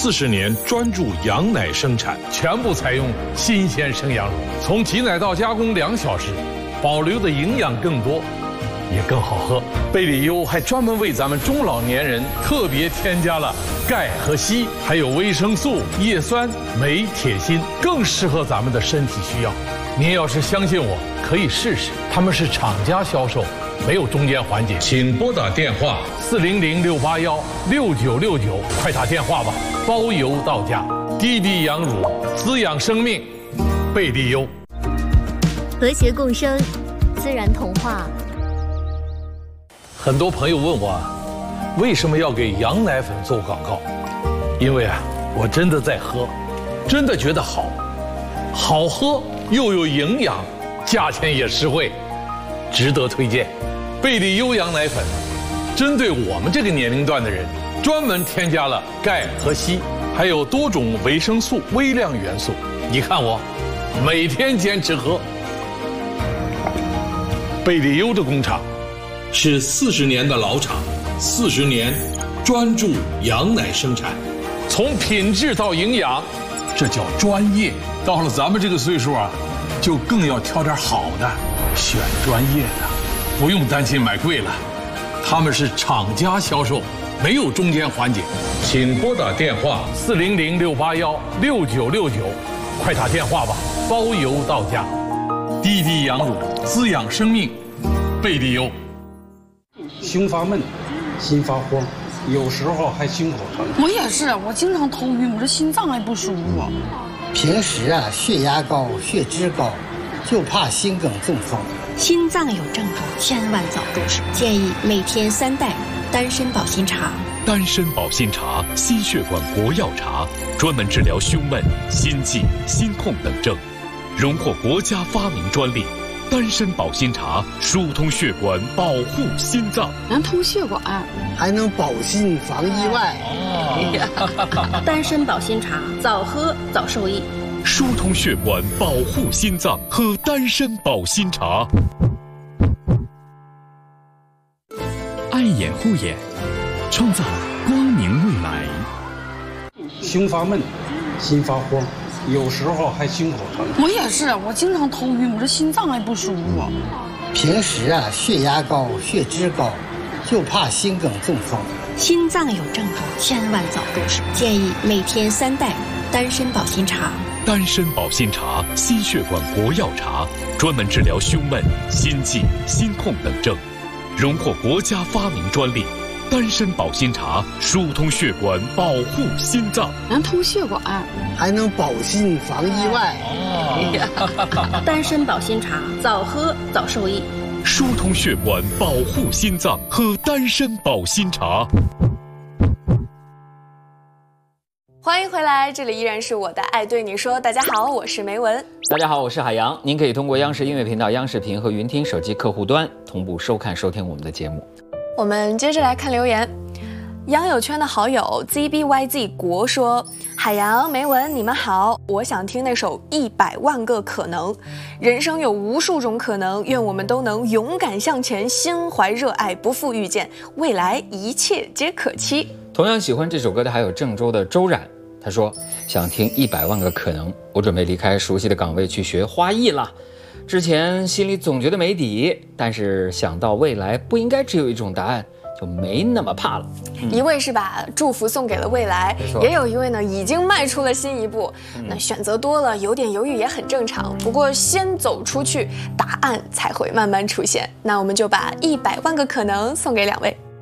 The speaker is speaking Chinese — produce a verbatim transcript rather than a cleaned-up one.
四十年专注羊奶生产，全部采用新鲜生羊乳，从挤奶到加工两小时，保留的营养更多，也更好喝。贝里优还专门为咱们中老年人特别添加了钙和硒，还有维生素、叶酸、镁、铁、锌，更适合咱们的身体需要。您要是相信我，可以试试。他们是厂家销售，没有中间环节。请拨打电话四零零六八幺六九六九，快打电话吧，包邮到家。滴滴羊乳，滋养生命，贝利优。 和谐共生，自然童话。 很多朋友问我啊，为什么要给羊奶粉做广告？因为啊，我真的在喝，真的觉得好，好喝又有营养，价钱也实惠，值得推荐。贝利优羊奶粉针对我们这个年龄段的人，专门添加了钙和硒，还有多种维生素、微量元素。你看我每天坚持喝。贝利优的工厂是四十年的老厂，四十年专注羊奶生产，从品质到营养，这叫专业。到了咱们这个岁数啊，就更要挑点好的，选专业的，不用担心买贵了。他们是厂家销售，没有中间环节。请拨打电话四零零六八幺六九六九，快打电话吧，包邮到家。滴滴羊乳，滋养生命，贝利优。 胸发闷，心发慌，有时候还心口疼。 我也是，我经常头晕，我这心脏还不舒服。 平时啊，血压高、血脂高，就怕心梗中风。 心脏有症状，千万早重视。建议每天三袋丹参保心茶。 丹参保心茶，心血管国药茶，专门治疗胸闷、心悸、心痛等症，荣获国家发明专利。丹参保心茶疏通血管，保护心脏， 能通血管， 还能保心防意外。 哦、丹参保心茶，早喝早受益。 疏通血管，保护心脏，喝丹参保心茶。爱眼护眼，创造光明未来。 胸发闷，心发慌，有时候还心口疼。 我也是，我经常头晕，我这心脏还不舒服。 平时啊，血压高、血脂高，就怕心梗中风。 心脏有症状，千万早重视。建议每天三袋丹参保心茶。 丹参保心茶，心血管国药茶，专门治疗胸闷、心悸、心痛等症，荣获国家发明专利。丹参保心茶疏通血管，保护心脏， 能通血管， 还能保心防意外。 哦、丹参保心茶，早喝早受益。 疏通血管，保护心脏，喝丹参保心茶。 欢迎回来，这里依然是我的爱对你说。大家好，我是梅文。 大家好，我是海洋。您可以通过央视音乐频道、央视频和云听手机客户端同步收看收听我们的节目。 我们接着来看留言。杨友圈的好友 Z B Y Z 国说：海洋、梅文，你们好，我想听那首《一百万个可能》。人生有无数种可能，愿我们都能勇敢向前，心怀热爱，不负遇见，未来一切皆可期。 同样喜欢这首歌的还有郑州的周冉。他说想听一百万个可能，我准备离开熟悉的岗位去学花艺了。之前心里总觉得没底，但是想到未来不应该只有一种答案，就没那么怕了。 嗯、一位是把祝福送给了未来，也有一位呢已经迈出了新一步。嗯、那选择多了，有点犹豫也很正常。不过先走出去，答案才会慢慢出现。那我们就把一百万个可能送给两位。